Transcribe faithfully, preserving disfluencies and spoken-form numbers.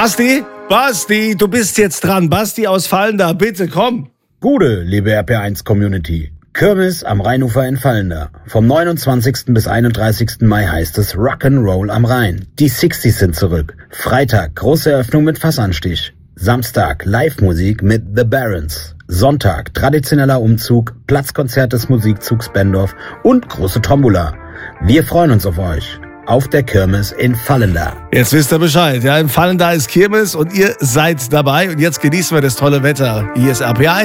Basti, Basti, du bist jetzt dran. Basti aus Fallenda, bitte komm. Gute, liebe R P eins Community. Kirmes am Rheinufer in Fallenda. Vom neunundzwanzigsten bis einunddreißigsten Mai heißt es Rock'n'Roll am Rhein. Die sechziger sind zurück. Freitag große Eröffnung mit Fassanstich. Samstag Live-Musik mit The Barons. Sonntag traditioneller Umzug, Platzkonzert des Musikzugs Bendorf und große Tombola. Wir freuen uns auf euch. Auf der Kirmes in Fallenda. Jetzt wisst ihr Bescheid. Ja, in Fallenda ist Kirmes und ihr seid dabei. Und jetzt genießen wir das tolle Wetter. Hier ist R P eins.